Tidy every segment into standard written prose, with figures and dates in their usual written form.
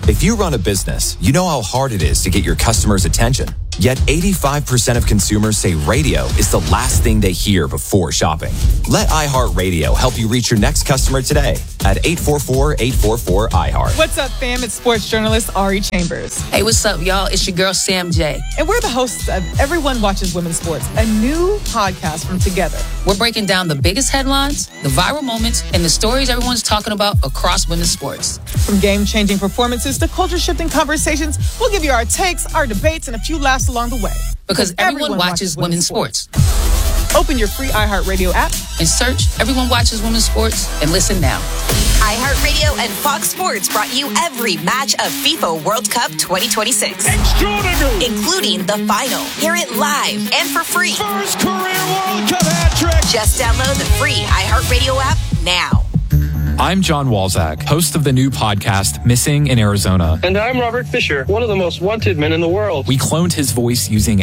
If you run a business, you know how hard it is to get your customers' attention. Yet 85% of consumers say radio is the last thing they hear before shopping. Let iHeartRadio help you reach your next customer today at 844-844-iHeart. What's up, fam? It's sports journalist Ari Chambers. Hey, what's up, y'all? It's your girl, Sam J. And we're the hosts of Everyone Watches Women's Sports, a new podcast from Together. We're breaking down the biggest headlines, the viral moments, and the stories everyone's talking about across women's sports. From game-changing performances to culture-shifting conversations, we'll give you our takes, our debates, and a few laughs along the way. Because everyone watches women's sports. Open your free iHeartRadio app and search Everyone Watches Women's Sports and listen now. iHeartRadio and Fox Sports brought you every match of FIFA World Cup 2026. Extraordinary! Including the final. Hear it live and for free. First career World Cup hat trick! Just download the free iHeartRadio app now. I'm John Walzak, host of the new podcast, Missing in Arizona. And I'm Robert Fisher, one of the most wanted men in the world. We cloned his voice using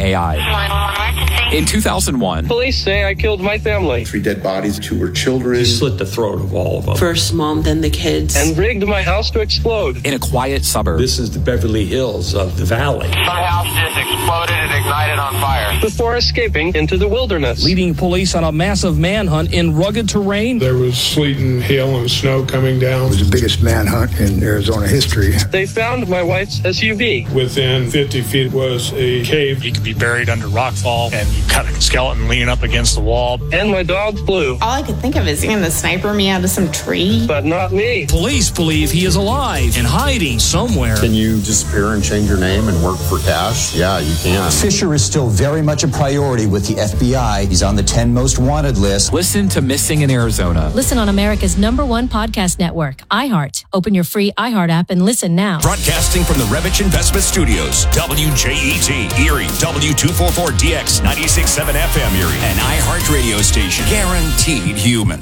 AI. In 2001, police say I killed my family. 3 dead bodies, 2 were children. He slit the throat of all of them. First mom, then the kids. And rigged my house to explode. In a quiet suburb. This is the Beverly Hills of the valley. My house just exploded and ignited on fire. Before escaping into the wilderness. Leading police on a massive manhunt in rugged terrain. There was sleet and hail and snow coming down. It was the biggest manhunt in Arizona history. They found my wife's SUV. Within 50 feet was a cave. You could be buried under rockfall, and you got a skeleton leaning up against the wall. And my dog Blue. All I could think of is seeing the sniper me out of some tree. But not me. Police believe he is alive and hiding somewhere. Can you disappear and change your name and work for cash? Yeah, you can. Fisher is still very much a priority with the FBI. He's on the 10 most wanted list. Listen to Missing in Arizona. Listen on America's #1 podcast network, iHeart. Open your free iHeart app and listen now. Broadcasting from the Revich Investment Studios, WJET, Erie, W244DX, 96.7 FM Erie, an iHeart radio station. Guaranteed human.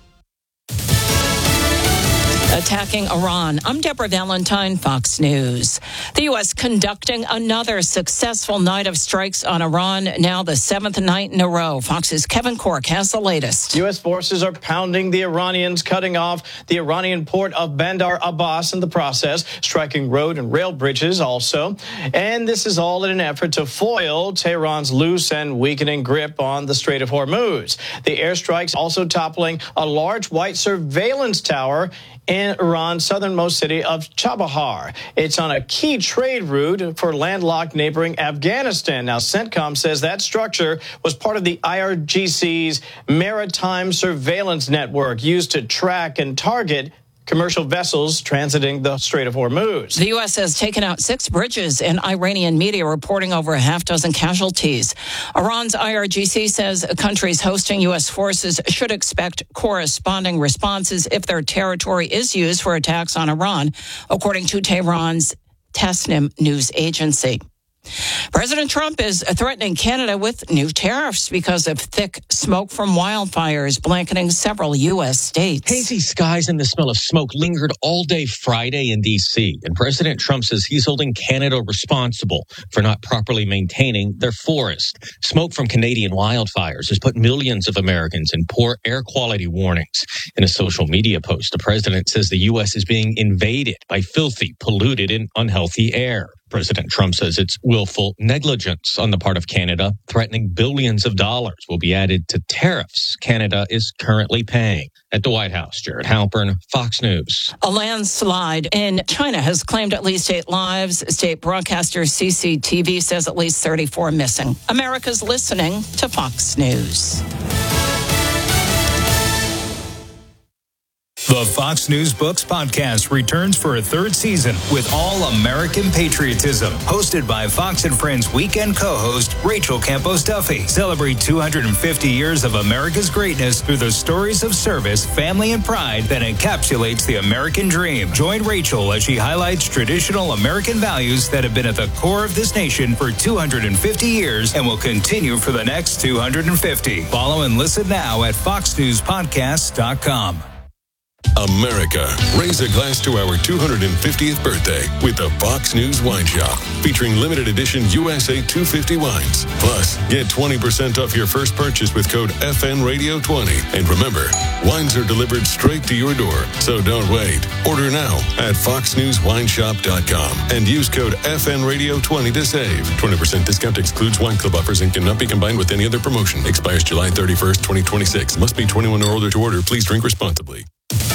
Attacking Iran. I'm Deborah Valentine, Fox News. The U.S. conducting another successful night of strikes on Iran, now the 7th night in a row. Fox's Kevin Cork has the latest. U.S. forces are pounding the Iranians, cutting off the Iranian port of Bandar Abbas in the process, striking road and rail bridges also. And this is all in an effort to foil Tehran's loose and weakening grip on the Strait of Hormuz. The airstrikes also toppling a large white surveillance tower in Iran's southernmost city of Chabahar. It's on a key trade route for landlocked neighboring Afghanistan. Now, CENTCOM says that structure was part of the IRGC's maritime surveillance network used to track and target commercial vessels transiting the Strait of Hormuz. The U.S. has taken out 6 bridges, and Iranian media reporting over a half-dozen casualties. Iran's IRGC says countries hosting U.S. forces should expect corresponding responses if their territory is used for attacks on Iran, according to Tehran's Tasnim news agency. President Trump is threatening Canada with new tariffs because of thick smoke from wildfires blanketing several U.S. states. Hazy skies and the smell of smoke lingered all day Friday in D.C., and President Trump says he's holding Canada responsible for not properly maintaining their forest. Smoke from Canadian wildfires has put millions of Americans in poor air quality warnings. In a social media post, the president says the U.S. is being invaded by filthy, polluted, and unhealthy air. President Trump says it's willful negligence on the part of Canada, threatening billions of dollars will be added to tariffs Canada is currently paying. At the White House, Jared Halpern, Fox News. A landslide in China has claimed at least 8 lives. State broadcaster CCTV says at least 34 missing. America's listening to Fox News. The Fox News Books podcast returns for a 3rd season with all American patriotism. Hosted by Fox and Friends weekend co-host Rachel Campos Duffy. Celebrate 250 years of America's greatness through the stories of service, family, and pride that encapsulates the American dream. Join Rachel as she highlights traditional American values that have been at the core of this nation for 250 years and will continue for the next 250. Follow and listen now at foxnewspodcasts.com. America, raise a glass to our 250th birthday with the Fox News Wine Shop, featuring limited edition USA 250 wines. Plus, get 20% off your first purchase with code FNRadio20. And remember, wines are delivered straight to your door, so don't wait. Order now at foxnewswineshop.com and use code FNRadio20 to save. 20% discount excludes wine club offers and cannot be combined with any other promotion. Expires July 31st, 2026. Must be 21 or older to order. Please drink responsibly.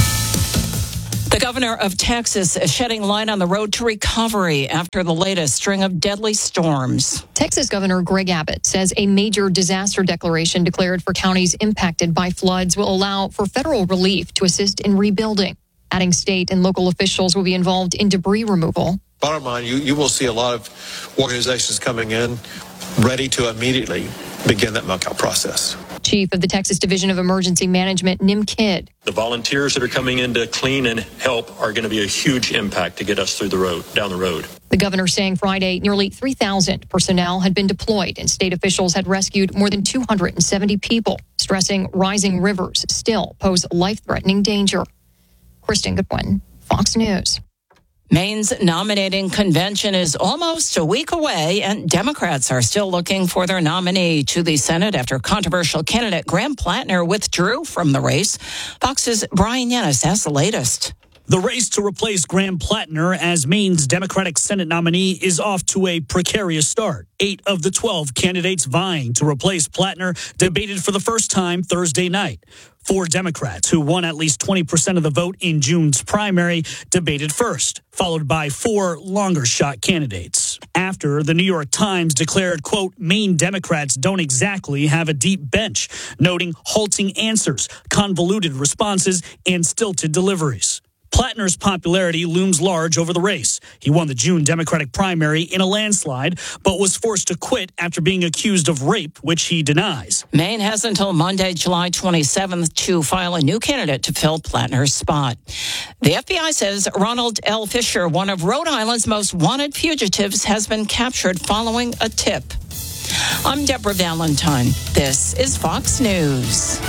The governor of Texas is shedding light on the road to recovery after the latest string of deadly storms. Texas Governor Greg Abbott says a major disaster declaration declared for counties impacted by floods will allow for federal relief to assist in rebuilding. Adding state and local officials will be involved in debris removal. Bottom line, you will see a lot of organizations coming in ready to immediately begin that muck-out process. Chief of the Texas Division of Emergency Management, Nim Kidd. The volunteers that are coming in to clean and help are going to be a huge impact to get us through the road, down the road. The governor saying Friday nearly 3,000 personnel had been deployed and state officials had rescued more than 270 people, stressing rising rivers still pose life-threatening danger. Kristen Goodwin, Fox News. Maine's nominating convention is almost a week away, and Democrats are still looking for their nominee to the Senate after controversial candidate Graham Plattner withdrew from the race. Fox's Brian Yanis has the latest. The race to replace Graham Plattner as Maine's Democratic Senate nominee is off to a precarious start. 8 of the 12 candidates vying to replace Plattner debated for the first time Thursday night. 4 Democrats, who won at least 20% of the vote in June's primary, debated first, followed by 4 longer-shot candidates. After, the New York Times declared, quote, Maine Democrats don't exactly have a deep bench, noting halting answers, convoluted responses, and stilted deliveries. Plattner's popularity looms large over the race. He won the June Democratic primary in a landslide, but was forced to quit after being accused of rape, which he denies. Maine has until Monday, July 27th to file a new candidate to fill Plattner's spot. The FBI says Ronald L. Fisher, one of Rhode Island's most wanted fugitives, has been captured following a tip. I'm Deborah Valentine. This is Fox News.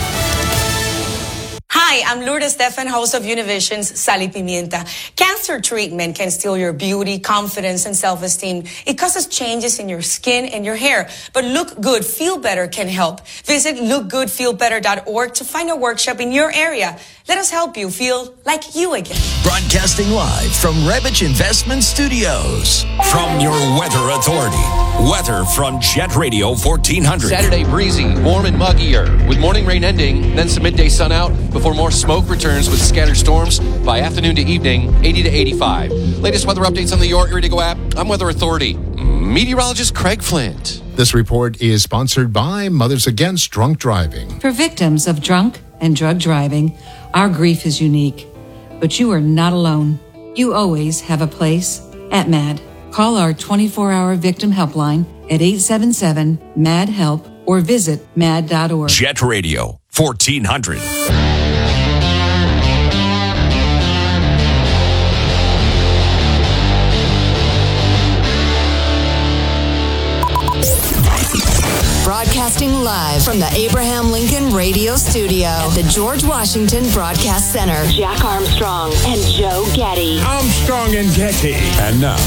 Hi, I'm Lourdes Stefan, host of Univision's Sal y Pimienta. Cancer treatment can steal your beauty, confidence, and self-esteem. It causes changes in your skin and your hair. But Look Good, Feel Better can help. Visit lookgoodfeelbetter.org to find a workshop in your area. Let us help you feel like you again. Broadcasting live from Rebich Investment Studios. From your weather authority. Weather from Jet Radio 1400. Saturday breezy, warm and muggier, with morning rain ending, then some midday sun out before more smoke returns with scattered storms by afternoon to evening, 80 to 85. Latest weather updates on the Your Iridigo app. I'm Weather Authority meteorologist Craig Flint. This report is sponsored by Mothers Against Drunk Driving. For victims of drunk and drug driving, our grief is unique, but you are not alone. You always have a place at MAD. Call our 24-hour victim helpline at 877-MAD-HELP or visit mad.org. Jet Radio 1400. Broadcasting live from the Abraham Lincoln Radio Studio at the George Washington Broadcast Center. Jack Armstrong and Joe Getty. Armstrong and Getty. And now,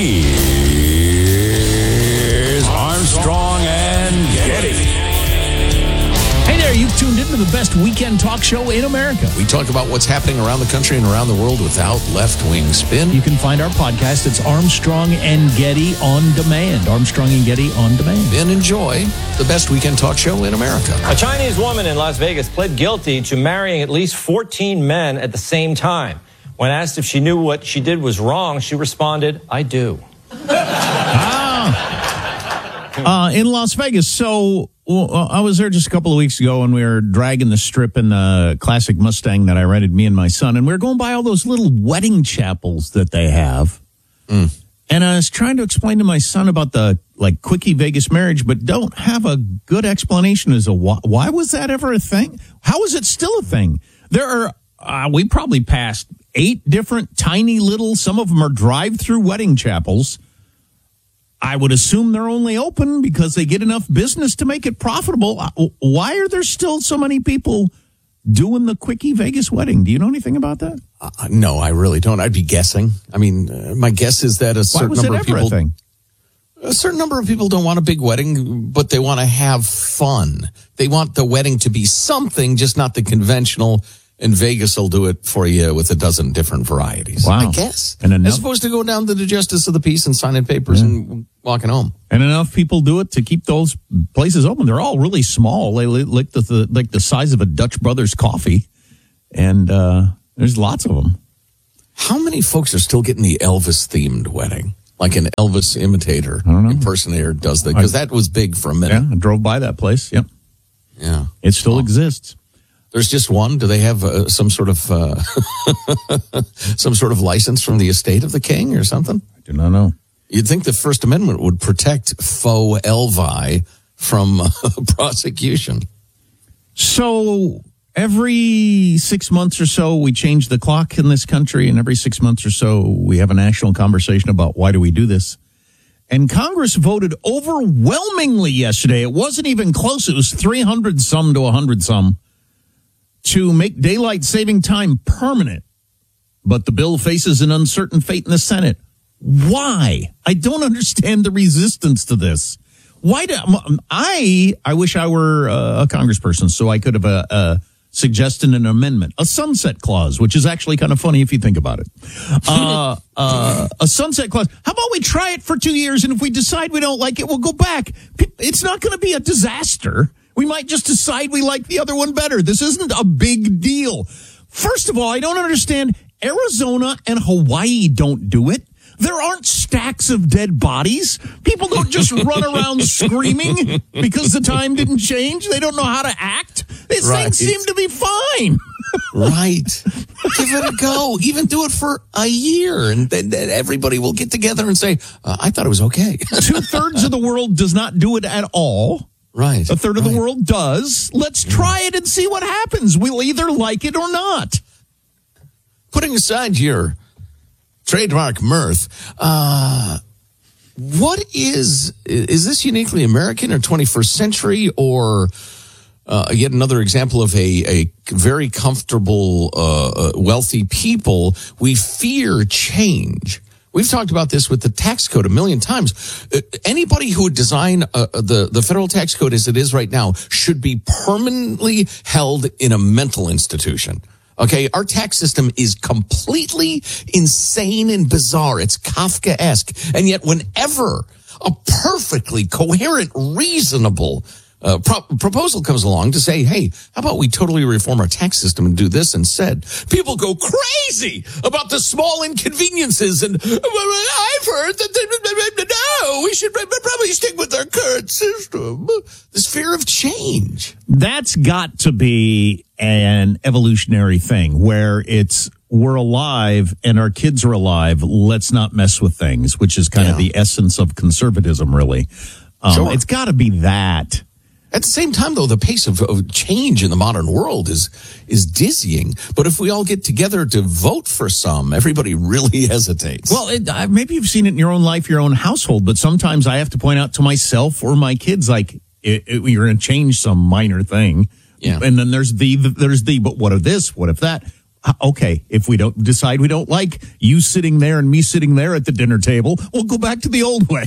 here's Armstrong and Getty. Hey there, you've tuned into the best weekend talk show in America. We talk about what's happening around the country and around the world without left-wing spin. You can find our podcast. It's Armstrong and Getty on Demand. Armstrong and Getty on Demand. And enjoy the best weekend talk show in America. A Chinese woman in Las Vegas pled guilty to marrying at least 14 men at the same time. When asked if she knew what she did was wrong, she responded, I do. In Las Vegas. So I was there just a couple of weeks ago and we were dragging the strip in the classic Mustang that I rented, me and my son, and we were going by all those little wedding chapels that they have. And I was trying to explain to my son about the quickie Vegas marriage, but don't have a good explanation as to why was that ever a thing? How is it still a thing? There are, we probably passed 8 different tiny little, some of them are drive-through wedding chapels. I would assume they're only open because they get enough business to make it profitable. Why are there still so many people doing the quickie Vegas wedding. Do you know anything about that? No, I really don't. I'd be guessing. I mean, my guess is that a certain number of people. A certain number of people don't want a big wedding, but they want to have fun. They want the wedding to be something, just not the conventional. And Vegas will do it for you with a dozen different varieties. Wow. I guess. And as opposed to go down to the Justice of the Peace and signing papers and walking home. And enough people do it to keep those places open. They're all really small. They like the size of a Dutch Brothers coffee. And there's lots of them. How many folks are still getting the Elvis-themed wedding? Like an Elvis imitator, impersonator does that? Because that was big for a minute. Yeah, I drove by that place. Yep. Yeah. It still exists. There's just one. Do they have some sort of license from the estate of the king or something? I do not know. You'd think the First Amendment would protect faux Elvi from prosecution. So every 6 months or so, we change the clock in this country, and every 6 months or so, we have a national conversation about why do we do this. And Congress voted overwhelmingly yesterday. It wasn't even close. It was 300-some to 100-some. To make daylight saving time permanent. But the bill faces an uncertain fate in the Senate. Why? I don't understand the resistance to this. Why do I wish I were a congressperson so I could have suggested an amendment, a sunset clause, which is actually kind of funny if you think about it. A sunset clause. How about we try it for 2 years, and if we decide we don't like it, we'll go back. It's not going to be a disaster. We might just decide we like the other one better. This isn't a big deal. First of all, I don't understand. Arizona and Hawaii don't do it. There aren't stacks of dead bodies. People don't just run around screaming because the time didn't change. They don't know how to act. These things seem to be fine. Right. Give it a go. Even do it for a year, and then everybody will get together and say, I thought it was okay. 2/3 of the world does not do it at all. Right. A third of the world does. Let's try it and see what happens. We'll either like it or not. Putting aside your trademark mirth, what is this uniquely American or 21st century, or yet another example of a very comfortable, wealthy people? We fear change. We've talked about this with the tax code a million times. Anybody who would design the federal tax code as it is right now should be permanently held in a mental institution. Okay, our tax system is completely insane and bizarre. It's Kafkaesque. And yet whenever a perfectly coherent, reasonable proposal comes along to say, hey, how about we totally reform our tax system and do this instead? People go crazy about the small inconveniences, and I've heard that no, we should probably stick with our current system. This fear of change. That's got to be an evolutionary thing where we're alive and our kids are alive. Let's not mess with things, which is kind of the essence of conservatism, really. Sure. It's got to be that. At the same time, though, the pace of change in the modern world is dizzying. But if we all get together to vote for some, everybody really hesitates. Well, maybe you've seen it in your own life, your own household, but sometimes I have to point out to myself or my kids, like, you're going to change some minor thing. Yeah. And then there's but what if this? What if that? Okay, if we don't decide we don't like you sitting there and me sitting there at the dinner table, we'll go back to the old way.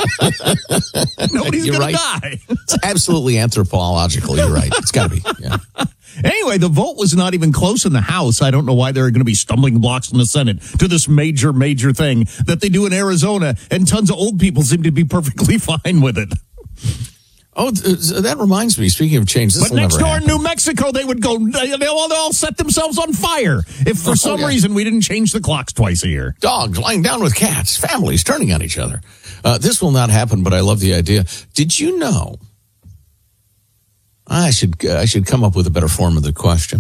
Nobody's going to die. It's absolutely anthropological. You're right. It's got to be. Yeah. Anyway, the vote was not even close in the House. I don't know why there are going to be stumbling blocks in the Senate to this major, major thing that they do in Arizona, and tons of old people seem to be perfectly fine with it. Oh, that reminds me, speaking of change, this but next door in New Mexico, they would go, they'll all set themselves on fire if for some reason we didn't change the clocks twice a year. Dogs lying down with cats, families turning on each other. This will not happen, but I love the idea. Did you know? I should come up with a better form of the question.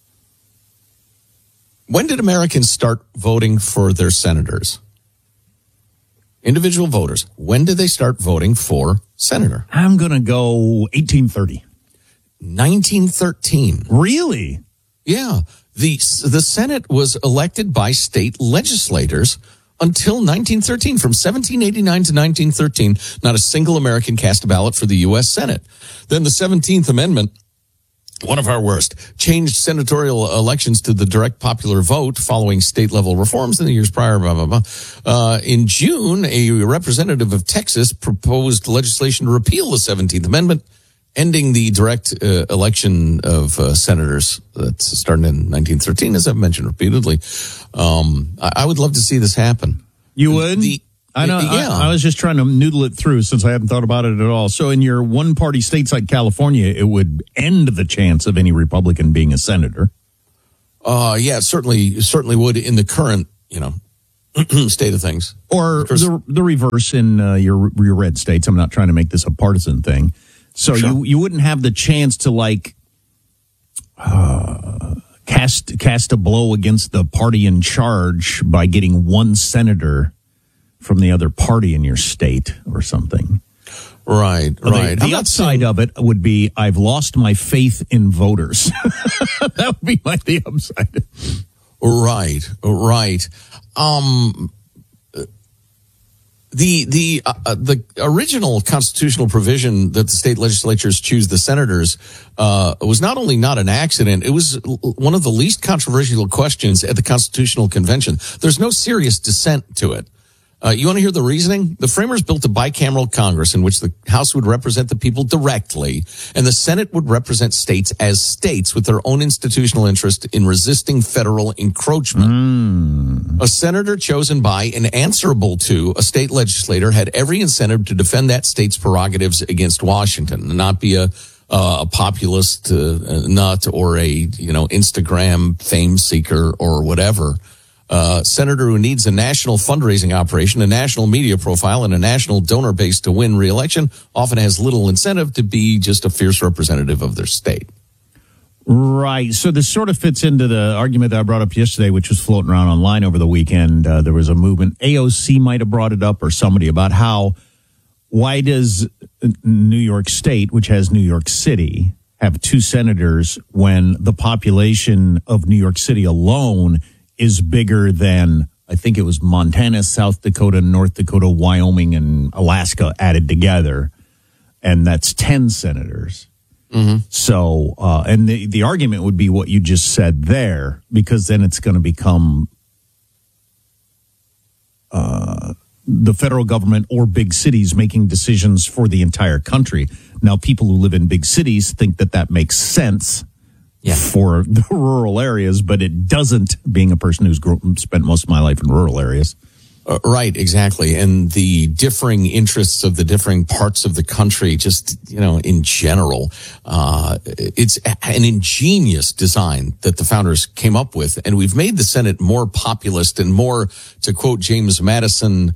When did Americans start voting for their senators? Individual voters. When did they start voting for senator? I'm going to go 1830. 1913. Really? Yeah. The Senate was elected by state legislators until 1913. From 1789 to 1913, not a single American cast a ballot for the U.S. Senate. Then the 17th Amendment One of our worst. Changed senatorial elections to the direct popular vote following state-level reforms in the years prior, blah, blah, blah. In June, a representative of Texas proposed legislation to repeal the 17th Amendment, ending the direct election of senators that's starting in 1913, as I've mentioned repeatedly. I would love to see this happen. You would? I know. Yeah. I was just trying to noodle it through since I hadn't thought about it at all. So in your one-party states like California, it would end the chance of any Republican being a senator. Yeah, it certainly would in the current, state of things. Or the reverse in your red states. I'm not trying to make this a partisan thing. So Sure. you wouldn't have the chance to cast a blow against the party in charge by getting one senator from the other party in your state or something. Right. The upside of it would be I've lost my faith in voters. That would be the upside. Right. The original constitutional provision that the state legislatures choose the senators was not only not an accident, it was one of the least controversial questions at the Constitutional Convention. There's no serious dissent to it. You want to hear the reasoning? The framers built a bicameral Congress in which the House would represent the people directly, and the Senate would represent states as states with their own institutional interest in resisting federal encroachment. A senator chosen by and answerable to a state legislator had every incentive to defend that state's prerogatives against Washington, and not be a populist nut or a Instagram fame seeker or whatever. Senator who needs a national fundraising operation, a national media profile, and a national donor base to win re-election often has little incentive to be just a fierce representative of their state. Right. So this sort of fits into the argument that I brought up yesterday, which was floating around online over the weekend. There was a movement. AOC might have brought it up or somebody about why does New York State, which has New York City, have two senators when the population of New York City alone is bigger than, I think it was Montana, South Dakota, North Dakota, Wyoming, and Alaska added together. And that's 10 senators. Mm-hmm. So, and the argument would be what you just said there, because then it's going to become the federal government or big cities making decisions for the entire country. Now, people who live in big cities think that makes sense. Yeah. For the rural areas, but it doesn't, being a person who's spent most of my life in rural areas. Right, exactly. And the differing interests of the differing parts of the country, just, in general, it's an ingenious design that the founders came up with. And we've made the Senate more populist and more, to quote James Madison,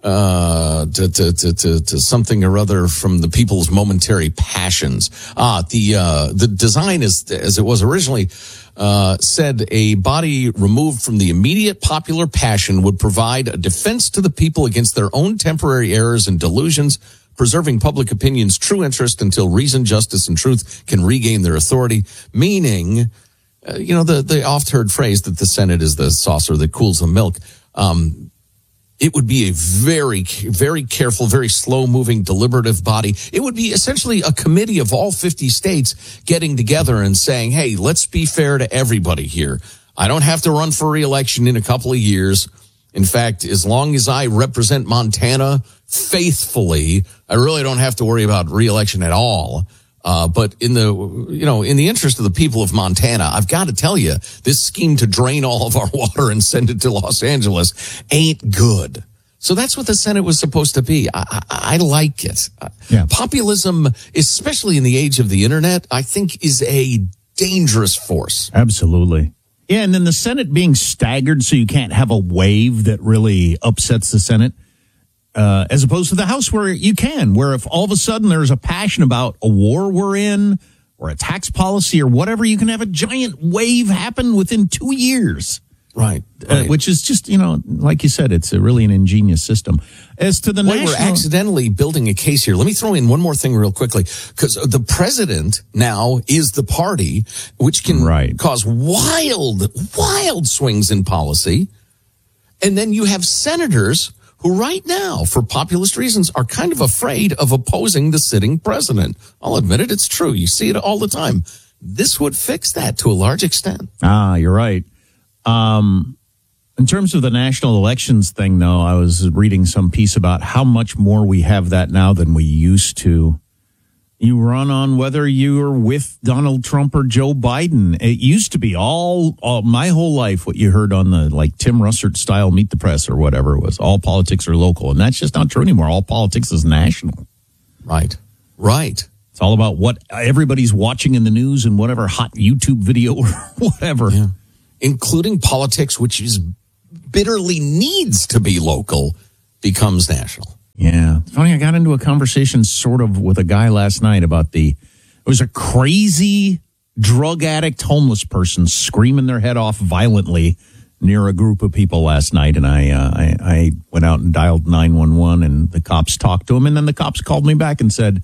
to something or other from the people's momentary passions. The design is, as it was originally, said a body removed from the immediate popular passion would provide a defense to the people against their own temporary errors and delusions, preserving public opinion's true interest until reason, justice, and truth can regain their authority. Meaning, the oft-heard phrase that the Senate is the saucer that cools the milk. It would be a very, very careful, very slow-moving, deliberative body. It would be essentially a committee of all 50 states getting together and saying, hey, let's be fair to everybody here. I don't have to run for re-election in a couple of years. In fact, as long as I represent Montana faithfully, I really don't have to worry about re-election at all. But in the interest of the people of Montana, I've got to tell you, this scheme to drain all of our water and send it to Los Angeles ain't good. So that's what the Senate was supposed to be. I like it. Yeah. Populism, especially in the age of the internet, I think is a dangerous force. Absolutely. Yeah, and then the Senate being staggered so you can't have a wave that really upsets the Senate. As opposed to the House where you can, where if all of a sudden there's a passion about a war we're in or a tax policy or whatever, you can have a giant wave happen within 2 years. Right. Which is just, like you said, it's really an ingenious system. As to the national... We're accidentally building a case here. Let me throw in one more thing real quickly, because the president now is the party, which can cause wild swings in policy. And then you have senators who right now, for populist reasons, are kind of afraid of opposing the sitting president. I'll admit it, it's true. You see it all the time. this would fix that to a large extent. Ah, you're right. In terms of the national elections thing, though, I was reading some piece about how much more we have that now than we used to. You run on whether you're with Donald Trump or Joe Biden. It used to be all my whole life what you heard on the like Tim Russert style Meet the Press or whatever it was. All politics are local, and that's just not true anymore. All politics is national. Right. It's all about what everybody's watching in the news and whatever hot YouTube video or whatever. Yeah. Including politics, which is bitterly needs to be local, becomes national. Yeah. It's funny, I got into a conversation sort of with a guy last night about it was a crazy drug addict homeless person screaming their head off violently near a group of people last night. And I went out and dialed 911 and the cops talked to him. And then the cops called me back and said,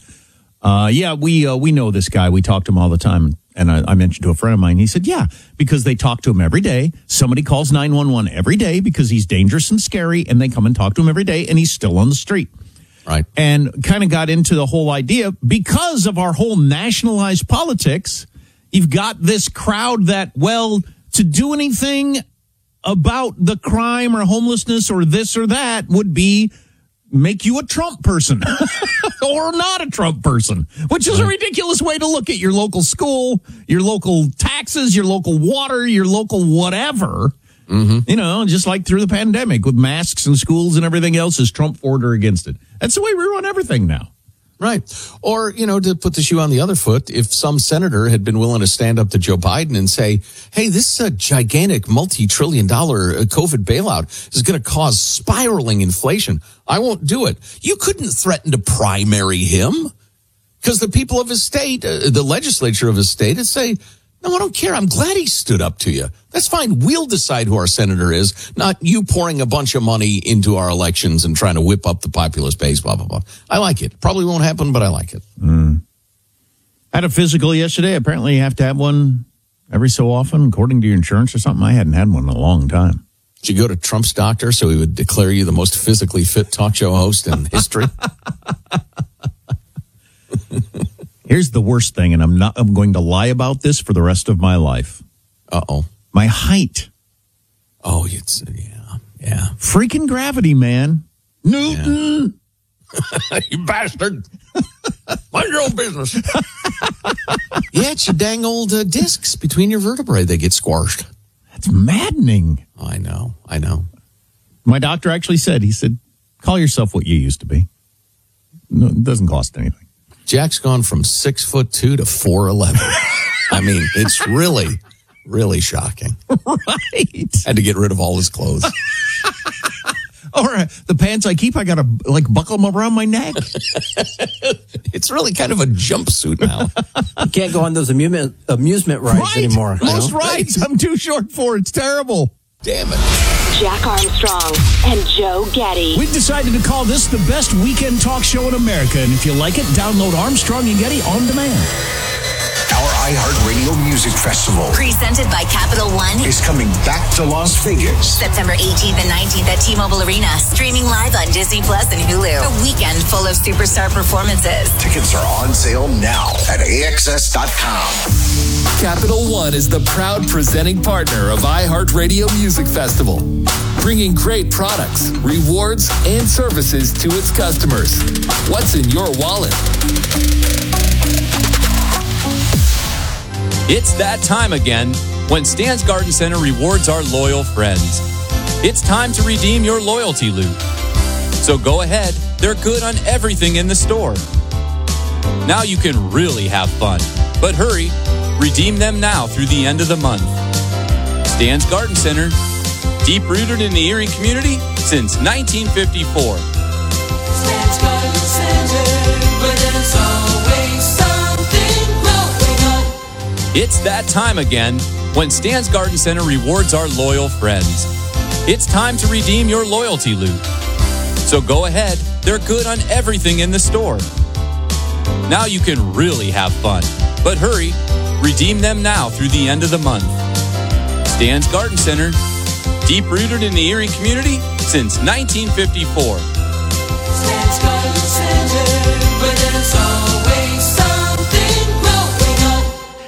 we know this guy. We talk to him all the time. And I mentioned to a friend of mine, he said, yeah, because they talk to him every day. Somebody calls 911 every day because he's dangerous and scary, and they come and talk to him every day, and he's still on the street. Right. And kind of got into the whole idea, because of our whole nationalized politics, you've got this crowd that, well, to do anything about the crime or homelessness or this or that would be make you a Trump person or not a Trump person, which is a ridiculous way to look at your local school, your local taxes, your local water, your local whatever. Mm-hmm. You know, just like through the pandemic with masks and schools and everything else, is Trump for it or against it? That's the way we run everything now. Right. Or, to put the shoe on the other foot, if some senator had been willing to stand up to Joe Biden and say, hey, this gigantic multi-trillion-dollar COVID bailout is going to cause spiraling inflation, I won't do it. You couldn't threaten to primary him because the people of his state, the legislature of his state, would say, no, I don't care. I'm glad he stood up to you. That's fine. We'll decide who our senator is, not you pouring a bunch of money into our elections and trying to whip up the populist base, blah, blah, blah. I like it. Probably won't happen, but I like it. Had a physical yesterday. Apparently you have to have one every so often, according to your insurance or something. I hadn't had one in a long time. Did you go to Trump's doctor so he would declare you the most physically fit talk show host in history? Here's the worst thing, and I'm going to lie about this for the rest of my life. Uh-oh. My height. Oh, yeah. Freaking gravity, man. Newton. Yeah. You bastard. Mind your own business. Yeah, it's your dang old discs between your vertebrae. They get squashed. That's maddening. I know. My doctor actually said, he said, call yourself what you used to be. No, it doesn't cost anything. Jack's gone from 6'2" to 4'11". I mean, it's really, really shocking. Right. Had to get rid of all his clothes. Or the pants I keep, I got to buckle them around my neck. It's really kind of a jumpsuit now. You can't go on those amusement rides anymore. Most rides I'm too short for. It's terrible. Damn it. Jack Armstrong and Joe Getty. We've decided to call this the best weekend talk show in America. And if you like it, download Armstrong and Getty on demand. Our iHeartRadio Music Festival, Presented by Capital One, is coming back to Las Vegas. September 18th and 19th at T-Mobile Arena. Streaming live on Disney Plus and Hulu. A weekend full of superstar performances. Tickets are on sale now at AXS.com. Capital One is the proud presenting partner of iHeartRadio Music Festival, bringing great products, rewards, and services to its customers. What's in your wallet? It's that time again when Stan's Garden Center rewards our loyal friends. It's time to redeem your loyalty loot. So go ahead, they're good on everything in the store. Now you can really have fun, but hurry, redeem them now through the end of the month. Stan's Garden Center, deep rooted in the Erie community since 1954. Stan's Garden Center, where there's always something growing up. It's that time again when Stan's Garden Center rewards our loyal friends. It's time to redeem your loyalty loot. So go ahead, they're good on everything in the store. Now you can really have fun, but hurry, redeem them now through the end of the month. Stan's Garden Center, deep rooted in the Erie community since 1954. Stan's Garden Center, where there's always something growing up.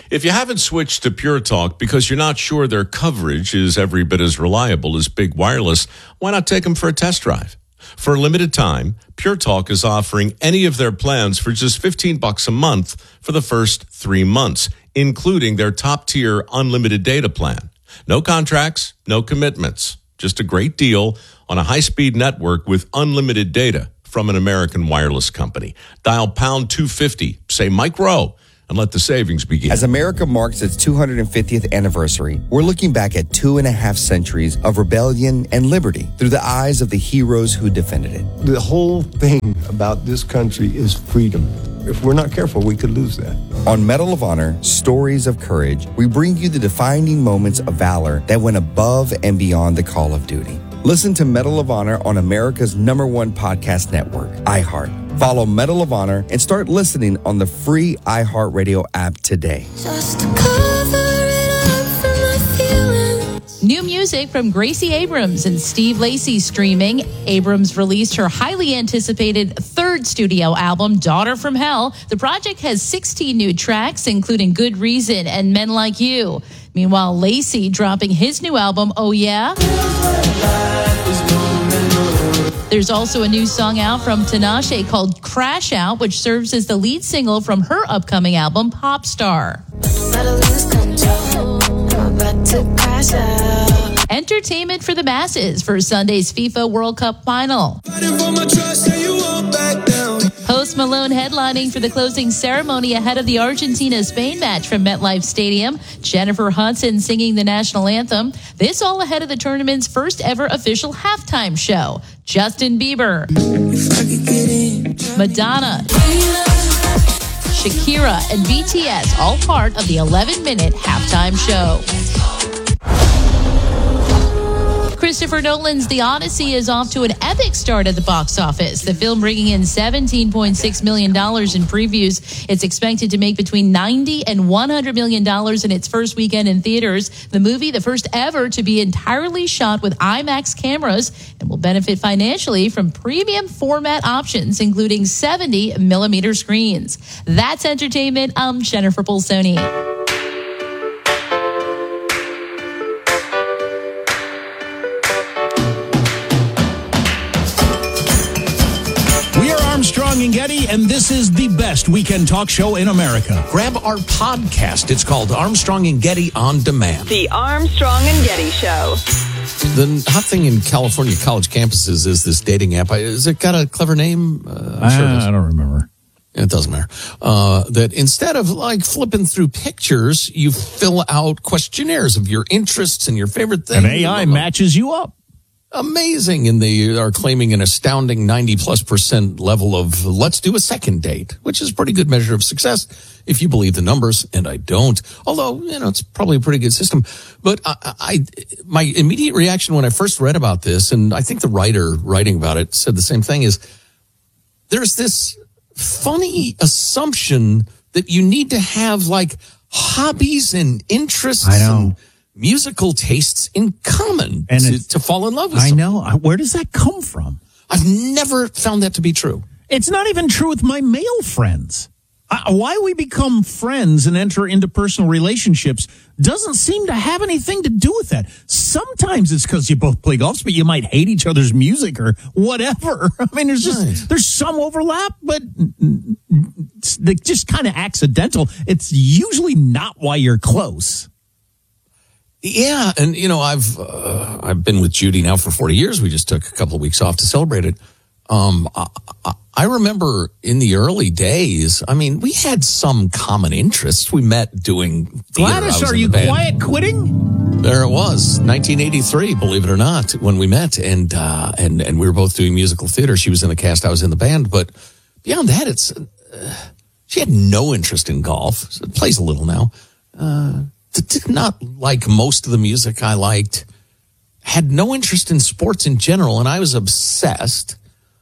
If you haven't switched to Pure Talk because you're not sure their coverage is every bit as reliable as Big Wireless, why not take them for a test drive? For a limited time, Pure Talk is offering any of their plans for just $15 a month for the first 3 months, including their top-tier unlimited data plan. No contracts, no commitments. Just a great deal on a high-speed network with unlimited data from an American wireless company. Dial pound 250, say Mike Rowe, and let the savings begin. As America marks its 250th anniversary, we're looking back at 2.5 centuries of rebellion and liberty through the eyes of the heroes who defended it. The whole thing about this country is freedom. If we're not careful, we could lose that. On Medal of Honor, Stories of Courage, we bring you the defining moments of valor that went above and beyond the call of duty. Listen to Medal of Honor on America's #1 podcast network, iHeart. Follow Medal of Honor and start listening on the free iHeartRadio app today. New music from Gracie Abrams and Steve Lacy streaming. Abrams released her highly anticipated third studio album, Daughter from Hell. The project has 16 new tracks, including Good Reason and Men Like You. Meanwhile, Lacy dropping his new album, Oh Yeah? There's also a new song out from Tinashe called Crash Out, which serves as the lead single from her upcoming album, Pop Star. Entertainment for the masses for Sunday's FIFA World Cup final. Post Malone headlining for the closing ceremony ahead of the Argentina-Spain match from MetLife Stadium. Jennifer Hudson singing the national anthem. This all ahead of the tournament's first ever official halftime show. Justin Bieber, Madonna, Shakira, and BTS all part of the 11-minute halftime show. Christopher Nolan's The Odyssey is off to an epic start at the box office. The film bringing in $17.6 million in previews. It's expected to make between $90 and $100 million in its first weekend in theaters. The movie, the first ever to be entirely shot with IMAX cameras, and will benefit financially from premium format options, including 70-millimeter screens. That's entertainment. I'm Jennifer Pulsoni. Armstrong and Getty, and this is the best weekend talk show in America. Grab our podcast. It's called Armstrong and Getty On Demand. The Armstrong and Getty Show. The hot thing in California college campuses is this dating app. Has it got a clever name? I don't remember. It doesn't matter. That instead of like flipping through pictures, you fill out questionnaires of your interests and your favorite things. And AI matches you up. Amazing. And they are claiming an astounding 90+% level of let's do a second date, which is a pretty good measure of success if you believe the numbers, and I don't. Although, it's probably a pretty good system. But my immediate reaction when I first read about this, and I think the writer writing about it said the same thing, is there's this funny assumption that you need to have like hobbies and interests and musical tastes in common and to fall in love with someone. I know. Where does that come from? I've never found that to be true. It's not even true with my male friends. Why we become friends and enter into personal relationships doesn't seem to have anything to do with that. Sometimes it's because you both play golf, but you might hate each other's music or whatever. I mean, there's some overlap, but it's just kind of accidental. It's usually not why you're close. Yeah, and I've been with Judy now for 40 years. We just took a couple of weeks off to celebrate it. I remember in the early days, I mean, we had some common interests. We met doing theater. Gladys, are you quiet quitting? There it was, 1983, believe it or not, when we met, and we were both doing musical theater. She was in the cast, I was in the band, but beyond that, she had no interest in golf. So plays a little now. Did not like most of the music I liked, had no interest in sports in general, and I was obsessed.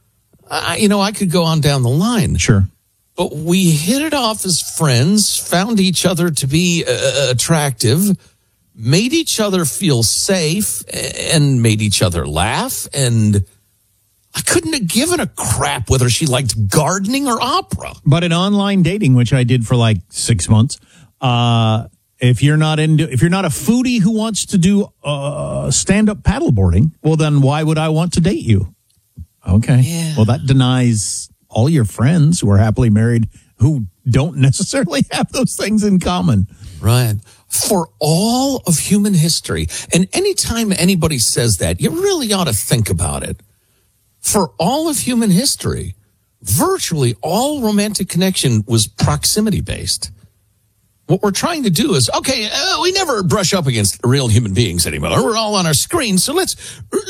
I could go on down the line. Sure. But we hit it off as friends, found each other to be attractive, made each other feel safe, and made each other laugh, and I couldn't have given a crap whether she liked gardening or opera. But in online dating, which I did for like 6 months, If you're not a foodie who wants to do stand-up paddleboarding, well, then why would I want to date you? Okay. Yeah. Well, that denies all your friends who are happily married who don't necessarily have those things in common. Right. For all of human history, and anytime anybody says that, you really ought to think about it. For all of human history, virtually all romantic connection was proximity-based. What we're trying to do is, we never brush up against real human beings anymore. We're all on our screens, so let's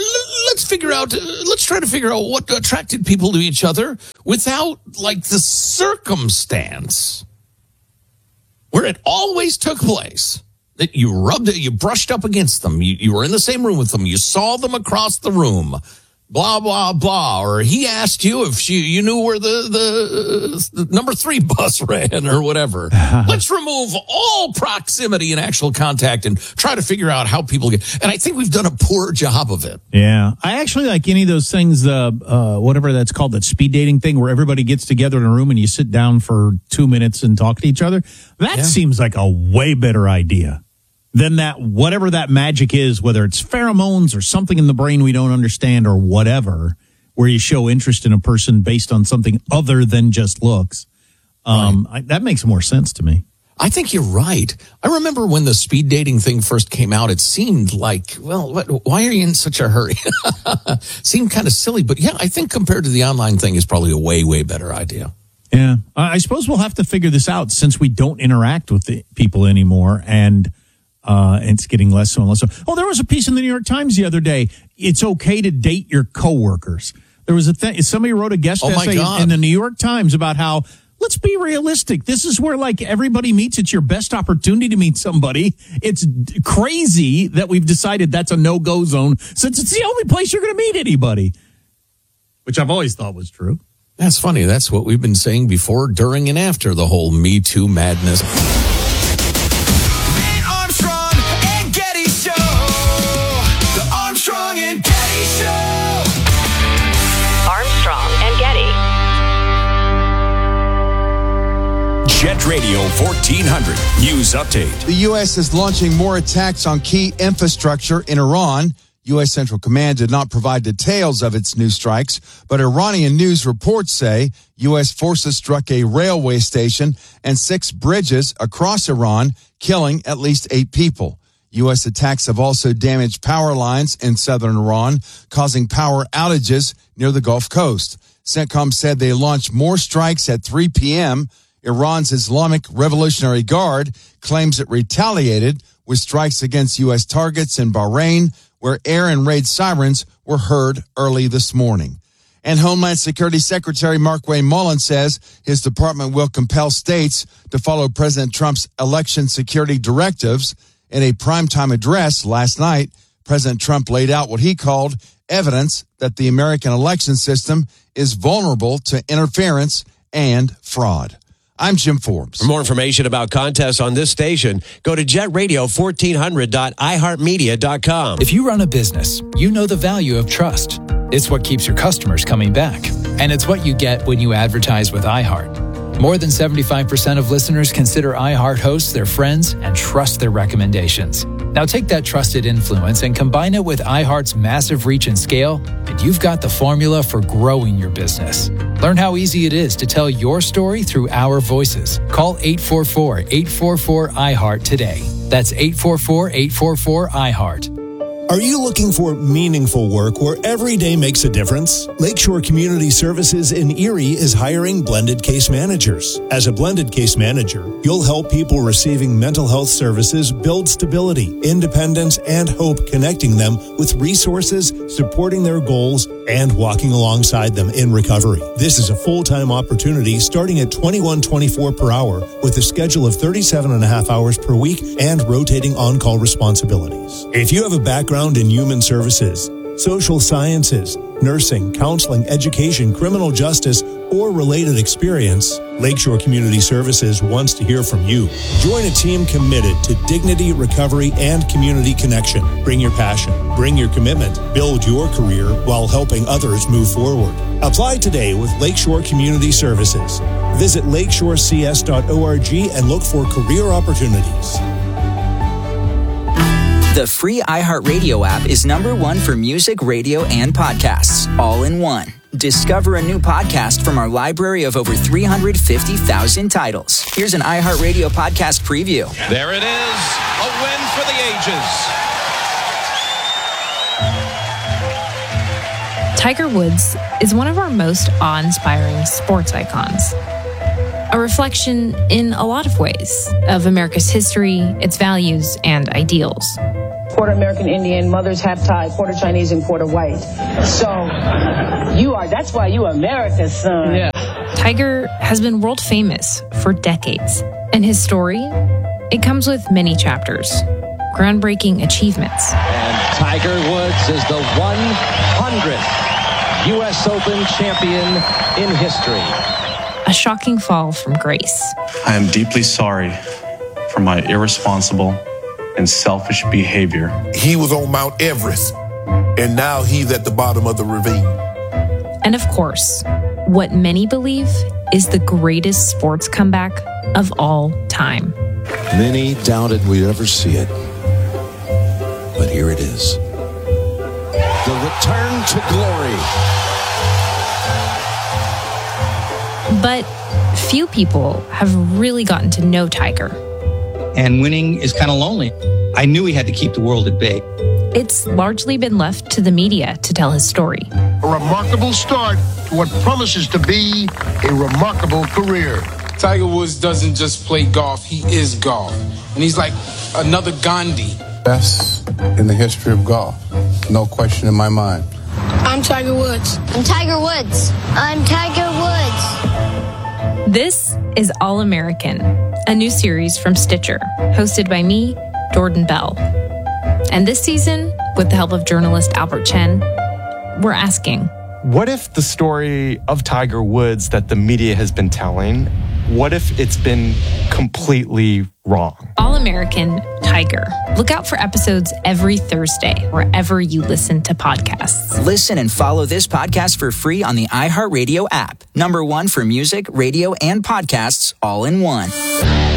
try to figure out what attracted people to each other without, the circumstance where it always took place. That you brushed up against them, you were in the same room with them, you saw them across the room, blah, blah, blah. Or he asked you if you knew where the number 3 bus ran or whatever. Let's remove all proximity and actual contact and try to figure out how people get. And I think we've done a poor job of it. Yeah. I actually like any of those things, whatever that's called, that speed dating thing where everybody gets together in a room and you sit down for 2 minutes and talk to each other. That seems like a way better idea than that, whatever that magic is, whether it's pheromones or something in the brain we don't understand or whatever, where you show interest in a person based on something other than just looks. That makes more sense to me. I think you're right. I remember when the speed dating thing first came out, it seemed like, why are you in such a hurry? Seemed kind of silly, but yeah, I think compared to the online thing is probably a way, way better idea. Yeah. I suppose we'll have to figure this out since we don't interact with the people anymore, and it's getting less so and less so. Oh, there was a piece in the New York Times the other day. It's okay to date your coworkers. There was a thing. Somebody wrote a guest essay in the New York Times about how, let's be realistic. This is where everybody meets. It's your best opportunity to meet somebody. It's crazy that we've decided that's a no-go zone since it's the only place you're going to meet anybody, which I've always thought was true. That's funny. That's what we've been saying before, during, and after the whole Me Too madness. Jet Radio 1400 News Update. The U.S. is launching more attacks on key infrastructure in Iran. U.S. Central Command did not provide details of its new strikes, but Iranian news reports say U.S. forces struck a railway station and 6 bridges across Iran, killing at least 8 people. U.S. attacks have also damaged power lines in southern Iran, causing power outages near the Gulf Coast. CENTCOM said they launched more strikes at 3 p.m., Iran's Islamic Revolutionary Guard claims it retaliated with strikes against U.S. targets in Bahrain, where air and raid sirens were heard early this morning. And Homeland Security Secretary Markwayne Mullin says his department will compel states to follow President Trump's election security directives. In a primetime address last night, President Trump laid out what he called evidence that the American election system is vulnerable to interference and fraud. I'm Jim Forbes. For more information about contests on this station, go to jetradio1400.iheartmedia.com. If you run a business, you know the value of trust. It's what keeps your customers coming back. And it's what you get when you advertise with iHeart. More than 75% of listeners consider iHeart hosts their friends and trust their recommendations. Now take that trusted influence and combine it with iHeart's massive reach and scale, and you've got the formula for growing your business. Learn how easy it is to tell your story through our voices. Call 844-844-iHeart today. That's 844-844-iHeart. Are you looking for meaningful work where every day makes a difference? Lakeshore Community Services in Erie is hiring blended case managers. As a blended case manager, you'll help people receiving mental health services build stability, independence, and hope, connecting them with resources, supporting their goals, and walking alongside them in recovery. This is a full-time opportunity starting at $21.24 per hour with a schedule of 37.5 hours per week and rotating on-call responsibilities. If you have a background in human services, social sciences, nursing, counseling, education, criminal justice, or related experience, Lakeshore Community Services wants to hear from you. Join a team committed to dignity, recovery, and community connection. Bring your passion, bring your commitment, build your career while helping others move forward. Apply today with Lakeshore Community Services. Visit lakeshorecs.org and look for career opportunities. The free iHeartRadio app is #1 for music, radio, and podcasts, all in one. Discover a new podcast from our library of over 350,000 titles. Here's an iHeartRadio podcast preview. There it is, a win for the ages. Tiger Woods is one of our most awe-inspiring sports icons. A reflection in a lot of ways of America's history, its values, and ideals. Quarter American Indian, mother's half Thai, quarter Chinese, and quarter white. So, that's why you America's son. Yeah. Tiger has been world famous for decades. And his story, it comes with many chapters, groundbreaking achievements. And Tiger Woods is the 100th U.S. Open champion in history. A shocking fall from grace. I am deeply sorry for my irresponsible and selfish behavior. He was on Mount Everest, and now he's at the bottom of the ravine. And of course, what many believe is the greatest sports comeback of all time. Many doubted we'd ever see it, but here it is. The return to glory. But few people have really gotten to know Tiger. And winning is kind of lonely. I knew he had to keep the world at bay. It's largely been left to the media to tell his story. A remarkable start to what promises to be a remarkable career. Tiger Woods doesn't just play golf, he is golf. And he's like another Gandhi. Best in the history of golf. No question in my mind. I'm Tiger Woods. I'm Tiger Woods. I'm Tiger Woods. This is All American, a new series from Stitcher, hosted by me, Jordan Bell. And this season, with the help of journalist Albert Chen, we're asking, what if the story of Tiger Woods that the media has been telling, what if it's been completely wrong? All American Tiger. Look out for episodes every Thursday, wherever you listen to podcasts. Listen and follow this podcast for free on the iHeartRadio app. #1 for music, radio, and podcasts, all in one.